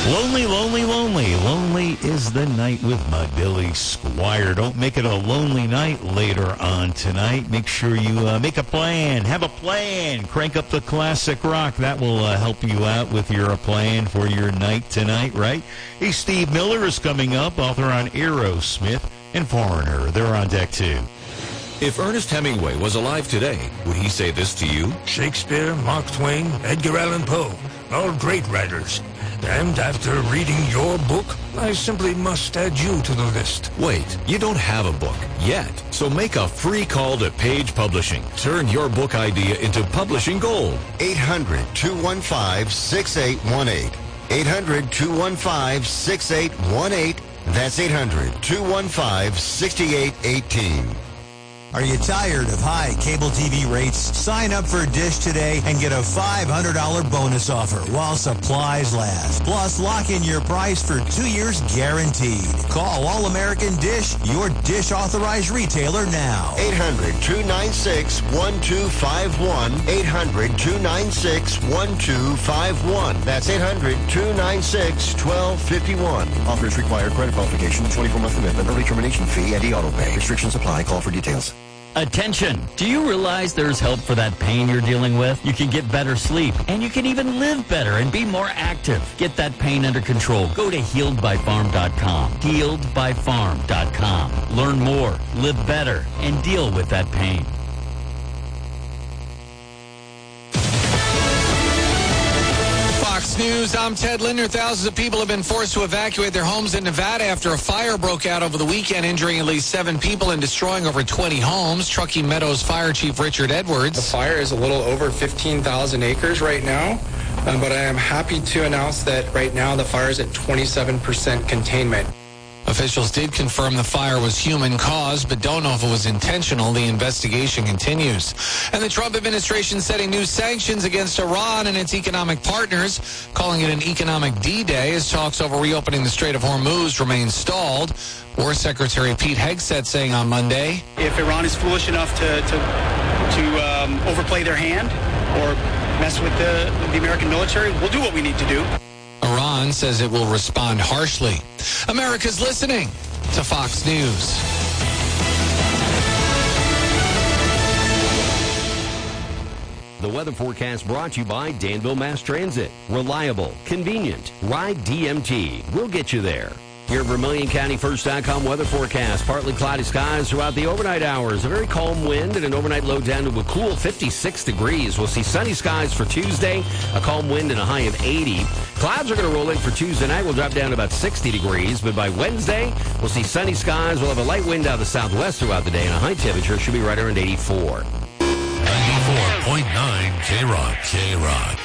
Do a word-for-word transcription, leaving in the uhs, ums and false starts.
Lonely, lonely, lonely. Lonely is the night with my Billy Squire. Don't make it a lonely night later on tonight. Make sure you uh, make a plan. Have a plan. Crank up the classic rock. That will uh, help you out with your uh, plan for your night tonight, right? Hey, Steve Miller is coming up, author on Aerosmith and Foreigner. They're on deck, too. If Ernest Hemingway was alive today, would he say this to you? Shakespeare, Mark Twain, Edgar Allan Poe, all great writers. And after reading your book, I simply must add you to the list. Wait, you don't have a book yet. So make a free call to Page Publishing. Turn your book idea into publishing gold. eight hundred, two one five, six eight one eight. eight hundred, two one five, six eight one eight. That's eight hundred, two one five, six eight one eight. Are you tired of high cable T V rates? Sign up for Dish today and get a five hundred dollars bonus offer while supplies last. Plus, lock in your price for two years guaranteed. Call All American Dish, your Dish authorized retailer now. eight hundred, two nine six, one two five one. eight hundred, two nine six, one two five one. That's eight hundred, two nine six, one two five one. Offers require credit qualification, twenty-four month commitment, early termination fee, and e-auto pay. Restrictions apply. Call for details. Attention! Do you realize there's help for that pain you're dealing with? You can get better sleep, and you can even live better and be more active. Get that pain under control. Go to healed by farm dot com. healed by farm dot com. Learn more, live better, and deal with that pain. Fox News, I'm Ted Linder. Thousands of people have been forced to evacuate their homes in Nevada after a fire broke out over the weekend, injuring at least seven people and destroying over twenty homes. Truckee Meadows Fire Chief Richard Edwards. The fire is a little over fifteen thousand acres right now, um, but I am happy to announce that right now the fire is at twenty-seven percent containment. Officials did confirm the fire was human-caused, but don't know if it was intentional. The investigation continues. And the Trump administration setting new sanctions against Iran and its economic partners, calling it an economic D-Day as talks over reopening the Strait of Hormuz remain stalled. War Secretary Pete Hegseth saying on Monday, if Iran is foolish enough to, to, to um, overplay their hand or mess with the, the American military, we'll do what we need to do. Iran says it will respond harshly. America's listening to Fox News. The weather forecast brought to you by Danville Mass Transit. Reliable, convenient. Ride D M T. We'll get you there. Your Vermilion County First dot com weather forecast. Partly cloudy skies throughout the overnight hours. A very calm wind and an overnight low down to a cool fifty-six degrees. We'll see sunny skies for Tuesday, a calm wind and a high of eighty. Clouds are going to roll in for Tuesday night. We'll drop down to about sixty degrees. But by Wednesday, we'll see sunny skies. We'll have a light wind out of the southwest throughout the day, and a high temperature should be right around eighty-four. ninety-four point nine K-Rock. K-Rock.